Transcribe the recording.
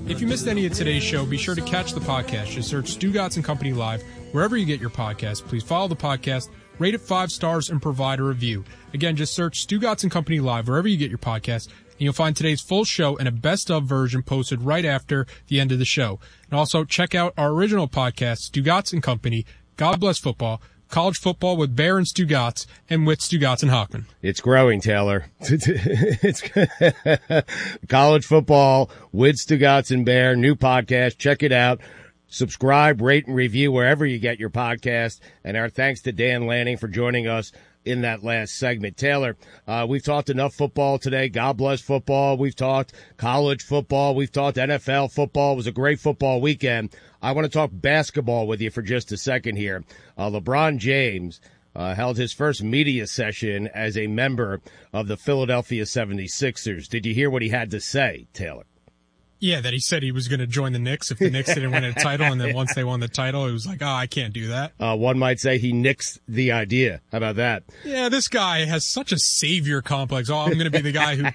If you missed any of today's show, be sure to catch the podcast. Just search Stugotz and Company Live wherever you get your podcast. Please follow the podcast, rate it 5 stars, and provide a review. Again, just search Stugotz and Company Live wherever you get your podcast, and you'll find today's full show and a best-of version posted right after the end of the show. And also, check out our original podcast, Stugotz and Company, God Bless Football, College Football with Bear and Stugotz, and with Stugotz and Hockman. It's growing, Taylor. It's College Football with Stugotz and Bear, new podcast. Check it out. Subscribe, rate, and review wherever you get your podcast. And our thanks to Dan Lanning for joining us in that last segment. Taylor, we've talked enough football today. God bless football. We've talked college football. We've talked NFL football. It was a great football weekend. I want to talk basketball with you for just a second here. LeBron James held his first media session as a member of the Philadelphia 76ers. Did you hear what he had to say, Taylor? Yeah, that he said he was going to join the Knicks if the Knicks didn't win a title, and then once they won the title, it was like, I can't do that. One might say he nixed the idea. How about that? Yeah, this guy has such a savior complex. I'm going to be the guy who